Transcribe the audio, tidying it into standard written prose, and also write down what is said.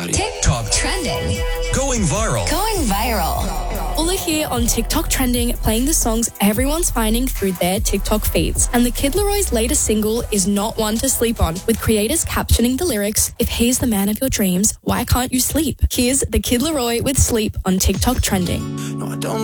body. TikTok trending. Going viral. Going viral. All are here on TikTok trending, playing the songs everyone's finding through their TikTok feeds. And the Kid Leroy's latest single is not one to sleep on, with creators captioning the lyrics, "If he's the man of your dreams, why can't you sleep?" Here's the Kid Leroy with Sleep on TikTok trending. No, I don't